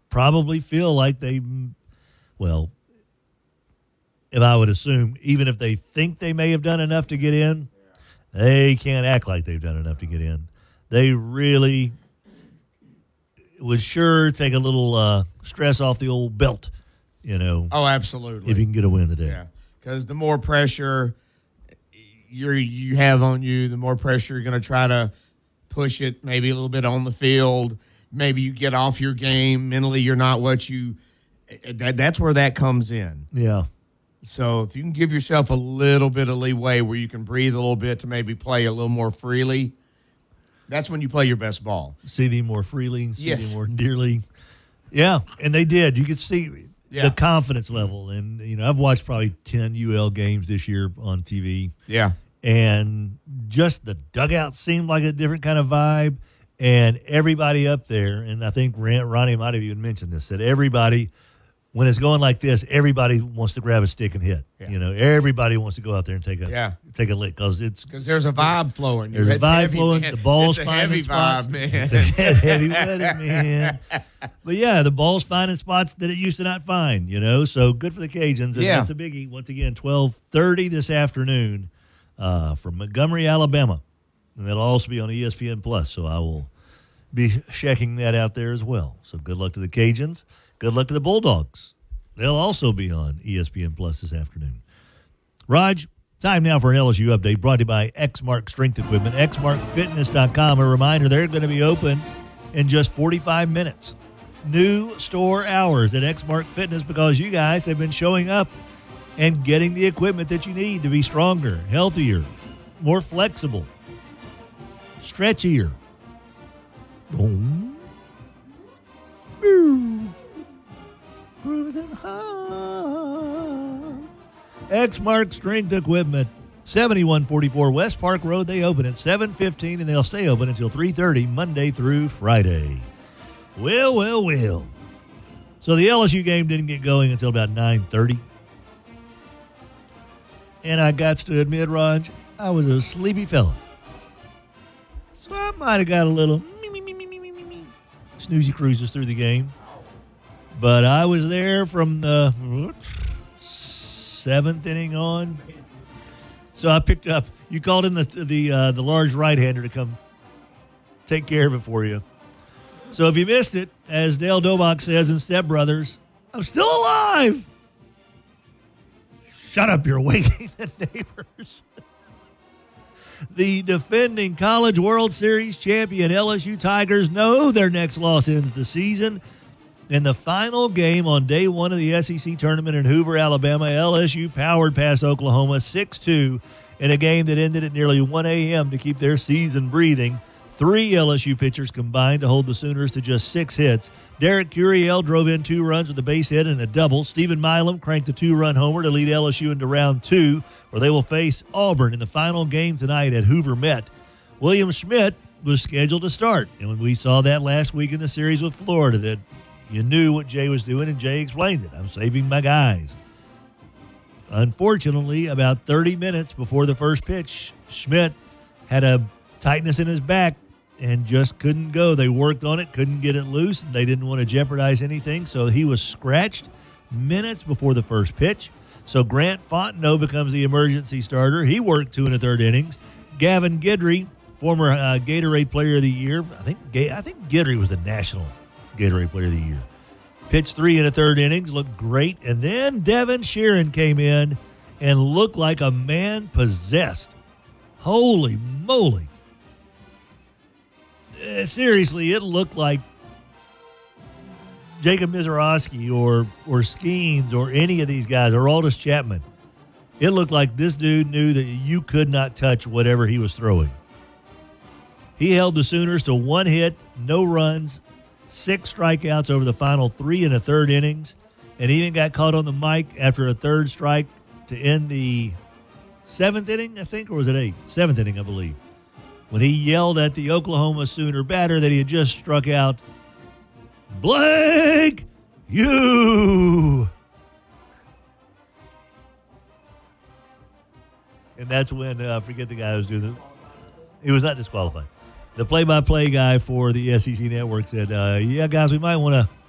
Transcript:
probably feel like if I would assume, even if they think they may have done enough to get in, they can't act like they've done enough to get in. They really would sure take a little stress off the old belt, Oh, absolutely. if you can get a win today. Yeah, because the more pressure you have on you, the more pressure you're going to try to push it maybe a little bit on the field. Maybe you get off your game. Mentally, you're not what you that's where that comes in. Yeah. So if you can give yourself a little bit of leeway where you can breathe a little bit to maybe play a little more freely, that's when you play your best ball. See thee more freely, see Yes. thee more dearly. Yeah, and they did. You could see the confidence level. And, I've watched probably 10 UL games this year on TV. Yeah. And just the dugout seemed like a different kind of vibe. And everybody up there, and I think Ronnie might have even mentioned this, that everybody, when it's going like this, everybody wants to grab a stick and hit. Yeah. Everybody wants to go out there and take a lick because there's a vibe flowing. There's a vibe flowing. Man. The ball's it's a finding heavy spots. vibe, man. It's a heavy weather, man. But yeah, the ball's finding spots that it used to not find. So good for the Cajuns. And that's a biggie. Once again, 12:30 this afternoon from Montgomery, Alabama, and that'll also be on ESPN Plus. So I will be checking that out there as well. So good luck to the Cajuns. Good luck to the Bulldogs. They'll also be on ESPN Plus this afternoon. Raj, time now for an LSU update brought to you by Xmark Strength Equipment, xmarkfitness.com. A reminder, they're going to be open in just 45 minutes. New store hours at Xmark Fitness because you guys have been showing up and getting the equipment that you need to be stronger, healthier, more flexible, stretchier. Cruising home. Xmark Strength Equipment, 7144 West Park Road. They open at 7:15 and they'll stay open until 3:30 Monday through Friday. Well. So the LSU game didn't get going until about 9:30. And I got to admit, Raj, I was a sleepy fella. So I might have got a little snoozy cruises through the game. But I was there from the 7th inning on. So I picked up. You called in the large right-hander to come take care of it for you. So if you missed it, as Dale Dobach says in Step Brothers, I'm still alive. Shut up, you're waking the neighbors. The defending College World Series champion LSU Tigers know their next loss ends the season. In the final game on day one of the SEC tournament in Hoover, Alabama, LSU powered past Oklahoma 6-2 in a game that ended at nearly 1 a.m. to keep their season breathing. 3 LSU pitchers combined to hold the Sooners to just 6 hits. Derek Curiel drove in 2 runs with a base hit and a double. Stephen Milam cranked a 2-run homer to lead LSU into round 2, where they will face Auburn in the final game tonight at Hoover Met. William Schmidt was scheduled to start, and when we saw that last week in the series with Florida, that you knew what Jay was doing, and Jay explained it. I'm saving my guys. Unfortunately, about 30 minutes before the first pitch, Schmidt had a tightness in his back and just couldn't go. They worked on it, couldn't get it loose. They didn't want to jeopardize anything, so he was scratched minutes before the first pitch. So Grant Fontenot becomes the emergency starter. He worked 2 1/3 innings. Gavin Guidry, former Gatorade Player of the Year. I think Guidry was the national Gatorade Player of the Year. Pitched 3 1/3 innings, looked great. And then Devin Sheeran came in and looked like a man possessed. Holy moly. Seriously, it looked like Jacob Mizorowski or Skeens or any of these guys, or Aldous Chapman. It looked like this dude knew that you could not touch whatever he was throwing. He held the Sooners to 1 hit, no runs, 6 strikeouts over the final 3 1/3 innings, and even got caught on the mic after a 3rd strike to end the 7th inning, I think, or was it 8th? 7th inning, I believe, when he yelled at the Oklahoma Sooner batter that he had just struck out, "Blake, you!" And that's when, I forget the guy who was doing it. He was not disqualified. The play-by-play guy for the SEC Network said, yeah, guys, we might want to